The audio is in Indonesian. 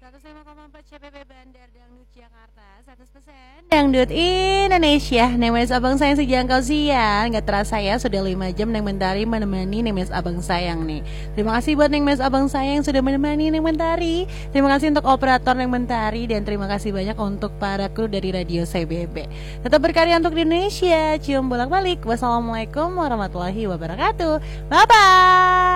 105,4 CPP Bandar Dangdut Jakarta 100% Dangdut Indonesia. Nemes abang sayang sejangkau siang. Gak terasa ya sudah 5 jam Neng Mentari menemani Nemes abang sayang nih. Terima kasih buat Nemes abang sayang sudah menemani Neng Mentari. Terima kasih untuk operator Neng Mentari. Dan terima kasih banyak untuk para kru dari Radio CBB. Tetap berkarya untuk Indonesia. Cium bolak balik. Wassalamualaikum warahmatullahi wabarakatuh. Bye bye.